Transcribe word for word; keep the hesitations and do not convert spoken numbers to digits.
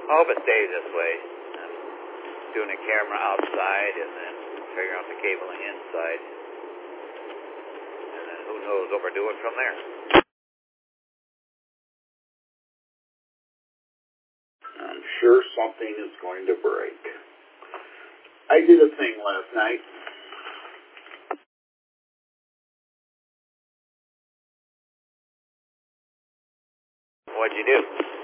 hope it stays this way. I'm doing a camera outside and then figuring out the cabling inside. And then who knows what we're doing from there. I'm sure something is going to break. I did a thing last night. What'd you do?